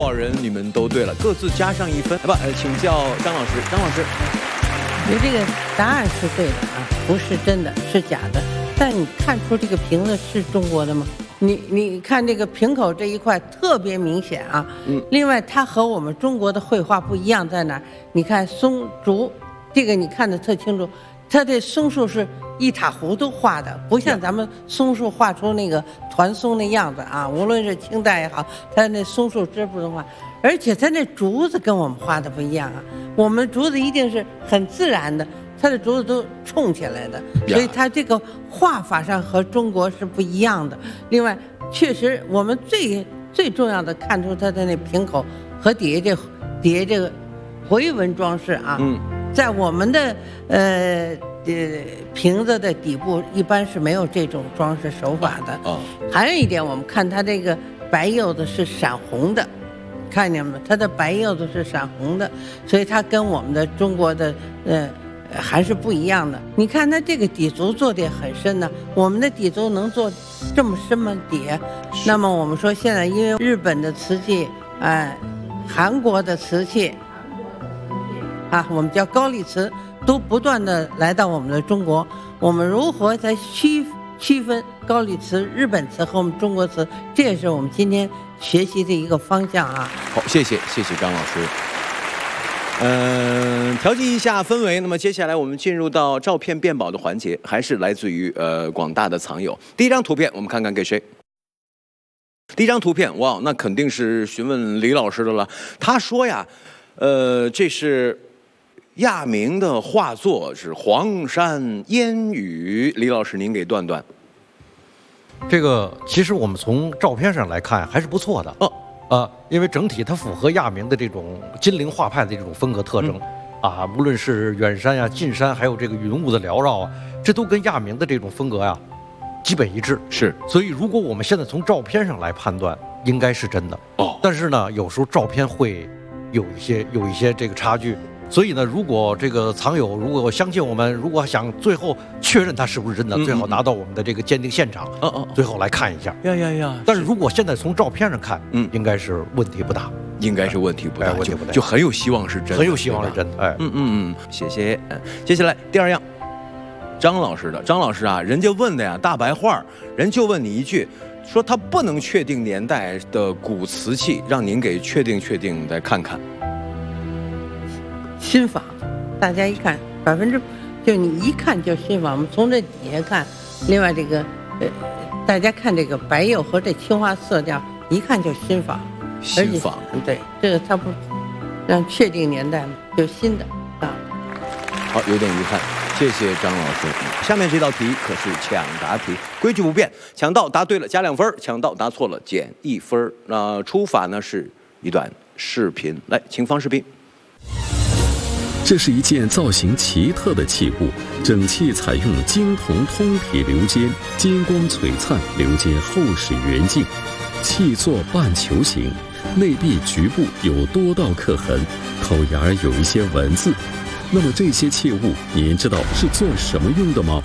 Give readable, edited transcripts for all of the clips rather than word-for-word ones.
多少人你们都对了，各自加上1分。请教张老师，张老师， 你这个答案是对的啊，不是真的，是假的。但你看出这个瓶子是中国的吗？你看这个瓶口这一块特别明显啊。另外，它和我们中国的绘画不一样在哪儿？你看松竹，这个你看得特清楚，它这松树是一塌糊涂画的，不像咱们松树画出那个团松的样子啊。无论是清代也好，它那松树枝不能画，而且它那竹子跟我们画的不一样啊。我们竹子一定是很自然的。它的竹子都冲起来的，所以它这个画法上和中国是不一样的。另外，确实我们最重要的看出它的那瓶口和底下这个回纹装饰啊，在我们的瓶子的底部一般是没有这种装饰手法的。还有一点，我们看它这个白釉子是闪红的。看见没？它的白釉子是闪红的，所以它跟我们的中国的还是不一样的。你看它这个底足做的也很深呢，我们的底足能做这么深吗？底？那么我们说现在因为日本的瓷器，韩国的瓷器，啊，我们叫高丽瓷，都不断的来到我们的中国，我们如何在区分高丽瓷、日本瓷和我们中国瓷，这也是我们今天学习的一个方向啊。 好，谢谢张老师。调剂一下氛围。那么接下来我们进入到照片辨宝的环节，还是来自于广大的藏友。第一张图片，我们看看给谁？第一张图片，哇，那肯定是询问李老师的了。他说呀，这是亚明的画作，是黄山烟雨。李老师，您给断断。 这个其实我们从照片上来看还是不错的。因为整体它符合亚明的这种金陵画派的这种风格特征，无论是远山呀、近山，还有这个云雾的缭绕啊，这都跟亚明的这种风格呀基本一致。是，所以如果我们现在从照片上来判断，应该是真的。但是呢，有时候照片会有一些这个差距。所以呢，如果这个藏友如果相信我们，如果想最后确认它是不是真的，最好拿到我们的这个鉴定现场，最后来看一下。但是如果现在从照片上看，应该是问题不大， 应该是问题不大，就很有希望是真的， 很有希望是真的。 谢谢。接下来第二样，张老师的。张老师啊，人家问的呀大白话，人就问你一句，说他不能确定年代的古瓷器，让您给确定再看看。 新仿，大家一看就你一看就新仿。我们从这底下看，另外这个大家看这个白釉和这青花色调，一看就新仿。 新仿， 对，这个它不让确定年代嘛，就新的啊。 好，有点遗憾，谢谢张老师。下面这道题可是抢答题，规矩不变，抢到答对了加2分，抢到答错了减1分。那出法呢是一段视频，来，请放视频。 这是一件造型奇特的器物，整器采用金铜通体鎏尖，金光璀璨，鎏尖厚实圆净，器作半球形，内壁局部有多道刻痕，口沿儿有一些文字。那么这些器物，您知道是做什么用的吗？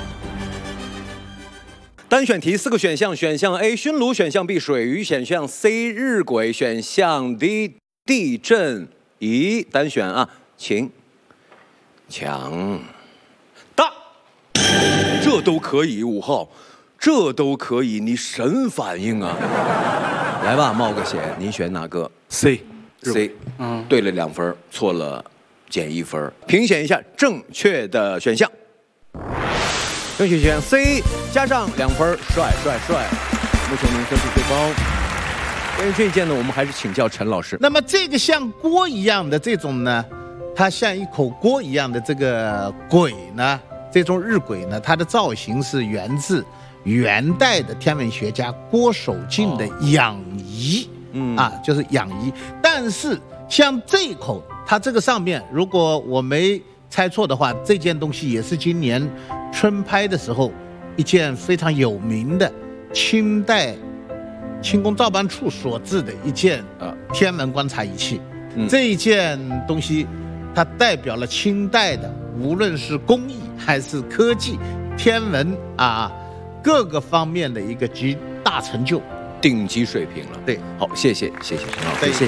单选题4个选项，选项 A 熏炉，选项 B 水鱼，选项 C 日晷，选项 D 地震仪。单选啊，请抢答。这都可以，5号，这都可以，你神反应啊！来吧，冒个险，您选哪个 ？C， 对了2分，错了减1分。评选一下正确的选项。正确选项 C， 加上2分，帅！目前您分数最高。关于这一件呢，我们还是请教陈老师。 那么这个像锅一样的这种呢，它像一口锅一样的这个晷呢，这种日晷呢，它的造型是源自元代的天文学家郭守敬的养仪，就是养仪。但是像这一口，它这个上面，如果我没猜错的话，这件东西也是今年春拍的时候一件非常有名的清代清宫造办处所制的一件天文观察仪器。这一件东西它代表了清代的无论是工艺还是科技天文各个方面的一个极大成就， 顶级水平了。对，好，谢谢陈老师，谢谢。